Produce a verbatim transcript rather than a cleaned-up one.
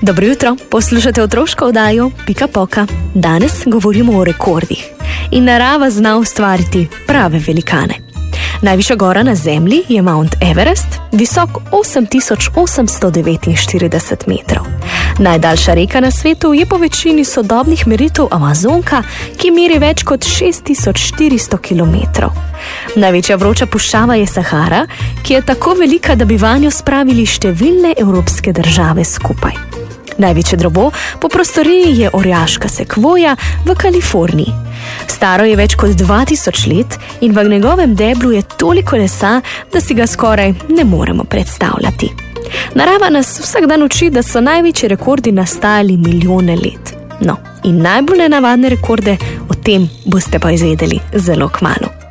Dobro jutro, poslušate otroško oddajo Pika Poka. Danes govorimo o rekordih. In narava zna ustvariti prave velikane. Najvišja gora na Zemlji je Mount Everest, visok osem tisoč osemsto devetinštirideset metrov. Najdaljša reka na svetu je po večini sodobnih meritev Amazonka, ki meri več kot šest tisoč štiristo kilometrov. Največja vroča puščava je Sahara, ki je tako velika, da bi vanjo spravili številne evropske države skupaj. Največje drevo po prostoriji je orjaška sekvoja v Kaliforniji. Staro je več kot dva tisoč let in v njegovem deblu je toliko lesa, da si ga skoraj ne moremo predstavljati. Narava nas vsak dan uči, da so največji rekordi nastajali milijone let. No, in najbolj nenavadne rekorde, o tem boste pa izvedeli zelo kmalu.